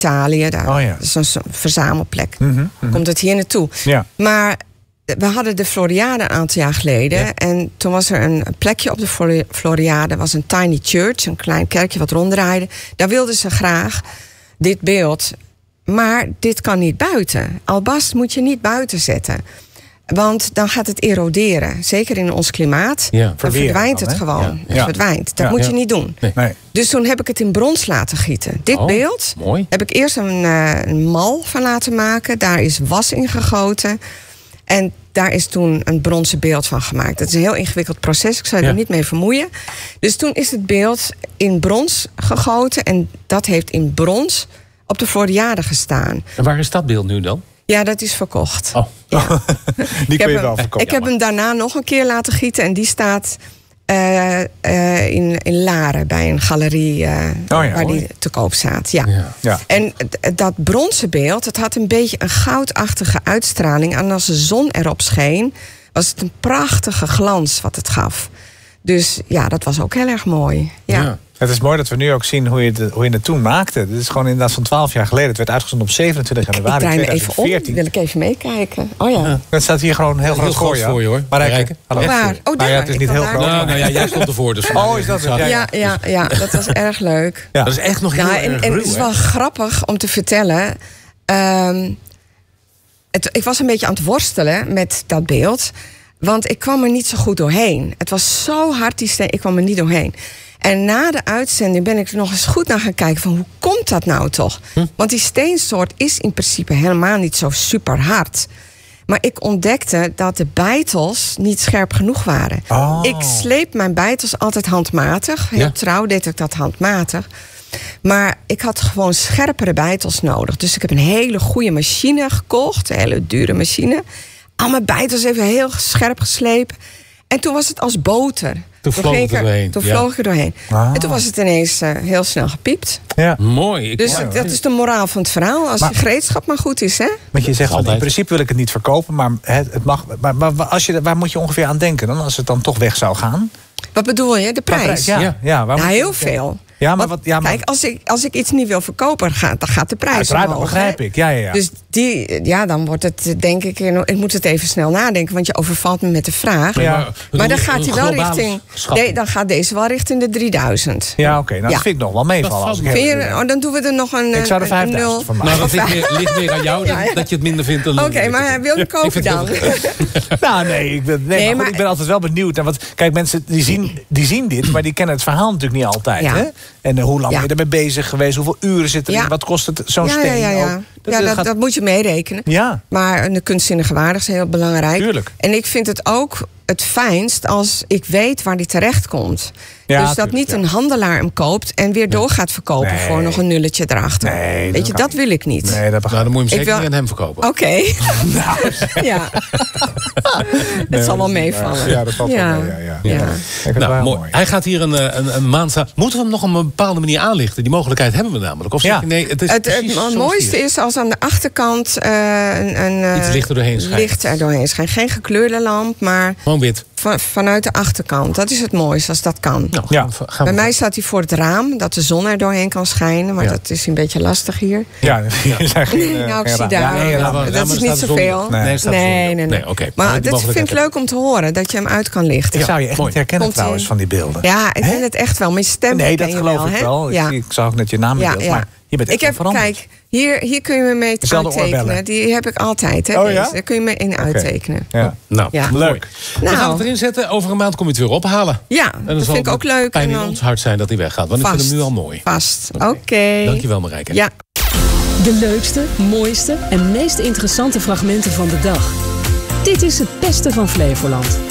Italië. Daar is een verzamelplek. Komt het hier naartoe. Ja. Maar we hadden de Floriade een aantal jaar geleden. Ja. En toen was er een plekje op de Floriade. Was een tiny church, een klein kerkje wat ronddraaide. Daar wilden ze graag dit beeld. Maar dit kan niet buiten. Albast moet je niet buiten zetten. Want dan gaat het eroderen. Zeker in ons klimaat. Ja. Dan verdwijnt het gewoon. Ja. Het verdwijnt. Dat moet je niet doen. Nee. Dus toen heb ik het in brons laten gieten. Dit beeld heb ik eerst een mal van laten maken. Daar is was in gegoten. En daar is toen een bronzen beeld van gemaakt. Dat is een heel ingewikkeld proces. Ik zou je er niet mee vermoeien. Dus toen is het beeld in brons gegoten. En dat heeft in brons op de Floriade gestaan. En waar is dat beeld nu dan? Ja, dat is verkocht. Oh. Ja. Die kun je wel verkopen. Ik heb hem daarna nog een keer laten gieten. En die staat in Laren bij een galerie waar die te koop staat. Ja. Ja. En dat bronzen beeld, het had een beetje een goudachtige uitstraling. En als de zon erop scheen, was het een prachtige glans wat het gaf. Dus ja, dat was ook heel erg mooi. Ja. Het is mooi dat we nu ook zien hoe je het toen maakte. Dit is gewoon inderdaad van 12 jaar geleden. Het werd uitgezonden op 27 januari 2014. Even om, wil ik even meekijken. Oh ja. Dat staat hier gewoon heel groot voor je hoor. Marijke. Hallo. Waar? Oh, daar. Ja, het is niet heel groot. Nou ja, jij stond ervoor. Dus is dat het? Ja, dat was erg leuk. Ja. Dat is echt nog heel erg en het is wel grappig om te vertellen. Ik was een beetje aan het worstelen met dat beeld. Want ik kwam er niet zo goed doorheen. Het was zo hard, die steen. Ik kwam er niet doorheen. En na de uitzending ben ik er nog eens goed naar gaan kijken van hoe komt dat nou toch? Want die steensoort is in principe helemaal niet zo super hard. Maar ik ontdekte dat de beitels niet scherp genoeg waren. Oh. Ik sleep mijn beitels altijd handmatig. Heel trouw deed ik dat handmatig. Maar ik had gewoon scherpere beitels nodig. Dus ik heb een hele goede machine gekocht. Een hele dure machine. Al mijn beitels even heel scherp geslepen. En toen was het als boter. Toen vloog ik er doorheen. Toen vloog ik er doorheen. En toen was het ineens heel snel gepiept. Ja. Mooi. Dus dat is de moraal van het verhaal. Als je gereedschap maar goed is, hè? Want je zegt, in principe wil ik het niet verkopen, maar het mag. Maar waar moet je ongeveer aan denken dan, als het dan toch weg zou gaan? Wat bedoel je? De prijs? Ja, heel veel. Ja, maar kijk, als ik iets niet wil verkopen, dan gaat de prijs omhoog. Dat begrijp ik. Ja. Dus dan wordt het, denk ik, ik moet het even snel nadenken, want je overvalt me met de vraag. Ja. Maar dan gaat hij wel richting. Dan gaat deze wel richting de 3000. Ja, oké. Nou, dat vind ik nog wel meevallen. Dan doen we er nog een. Ik zou er 5000 van maken. Nou, dat ligt meer aan jou dat je het minder vindt. Oké, maar hij wil je kopen dan? Nou, nee, ik ben altijd wel benieuwd. Want kijk, mensen die zien dit, maar die kennen het verhaal natuurlijk niet altijd. Hè? En hoe lang ben je ermee bezig geweest? Hoeveel uren zit erin? Wat kost het zo'n steen? Dat moet je meerekenen. Ja. Maar de kunstzinnige waarde is heel belangrijk. Tuurlijk. En ik vind het ook het fijnst als ik weet waar die terecht komt. Ja, dus dat niet een handelaar hem koopt en weer door gaat verkopen voor nog een nulletje erachter. Nee, weet je, dat wil ik niet. Nee, dan moet je hem zeker niet aan hem verkopen. Oké. Ja. Het zal wel meevallen. Ja, dat valt wel mee. Nou, mooi. Hij gaat hier een maand staan. Moeten we hem nog op een bepaalde manier aanlichten? Die mogelijkheid hebben we namelijk. Of nee, het mooiste is als aan de achterkant iets lichter doorheen schijnt. Licht er doorheen schijnt. Geen gekleurde lamp, maar gewoon wit. Vanuit de achterkant. Dat is het mooiste als dat kan. Nou, bij mij staat hij voor het raam, dat de zon er doorheen kan schijnen. Maar dat is een beetje lastig hier. Ja, nou, ik zie daar. Dat is niet zoveel. Nee. Okay. Maar ik vind het leuk om te horen dat je hem uit kan lichten. Ik zou je echt niet herkennen trouwens van die beelden. Ja, ik ben het echt wel. Mijn stem. Nee, dat geloof ik wel. Ik zag ook net je naam in beeld. Maar je bent echt veranderd. Kijk, hier kun je me mee uittekenen. Die heb ik altijd. Hè, daar kun je me in uittekenen. Nou, leuk. We gaan het erin zetten. Over een maand kom je het weer ophalen. Ja, dat vind ik ook leuk. Pijn in ons hart zijn dat hij weggaat. Want ik vind hem nu al mooi. Vast. Oké. Dankjewel, Marijke. Ja. De leukste, mooiste en meest interessante fragmenten van de dag. Dit is het beste van Flevoland.